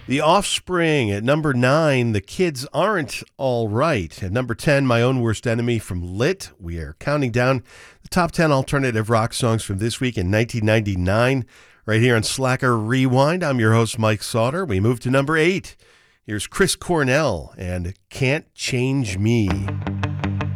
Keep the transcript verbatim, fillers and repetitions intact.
The Offspring at number nine, The Kids Aren't All Right. At number ten, My Own Worst Enemy from Lit. We are counting down the top ten alternative rock songs from this week in nineteen ninety-nine. Right here on Slacker Rewind. I'm your host, Mike Sauter. We move to number eight. Here's Chris Cornell and Can't Change Me.